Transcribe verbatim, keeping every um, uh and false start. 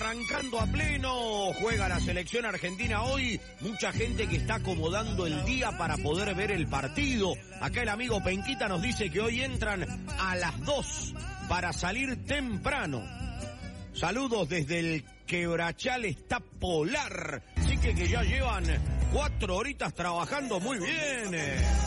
arrancando a pleno, juega la selección argentina hoy, mucha gente que está acomodando el día para poder ver el partido. Acá el amigo Penquita nos dice que hoy entran a las dos para salir temprano. Saludos desde el Quebrachal, está polar, así que que ya llevan cuatro horitas trabajando muy bien.